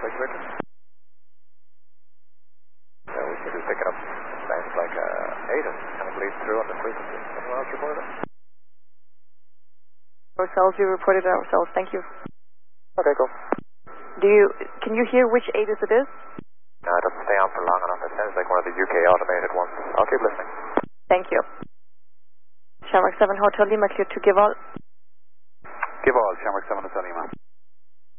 Voice Victor. So we should be picking up sounds like 8 and kind of bleed through on the frequency. Anyone else reported it? Ourselves, we reported it ourselves. Thank you. Okay, cool. Can you hear which ATIS it is? No, it doesn't stay on for long enough. It sounds like one of the UK automated ones. I'll keep listening. Thank you. Shamrock 7 Hotel Lima, clear to give all. Give all, Shamrock 7 Hotel Lima.